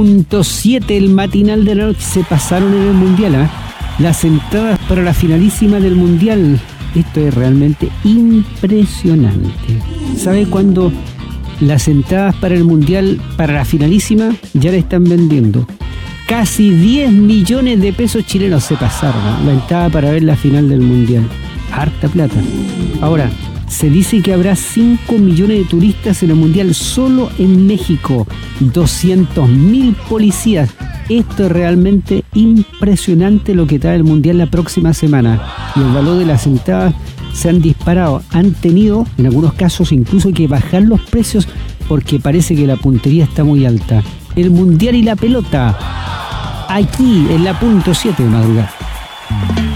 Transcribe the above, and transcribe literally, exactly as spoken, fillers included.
Punto siete, el matinal de la noche. Se pasaron en el Mundial, ¿eh? Las entradas para la finalísima del Mundial. Esto es realmente impresionante. ¿Sabe cuándo las entradas para el Mundial, para la finalísima, ya la están vendiendo? Casi diez millones de pesos chilenos. Se pasaron, ¿no? La entrada para ver la final del Mundial. Harta plata. Ahora, se dice que habrá cinco millones de turistas en el Mundial solo en México. doscientos mil policías. Esto es realmente impresionante lo que trae el Mundial la próxima semana. Y el valor de las entradas se han disparado. Han tenido, en algunos casos, incluso que bajar los precios porque parece que la puntería está muy alta. El Mundial y la pelota. Aquí en la punto siete de madrugada.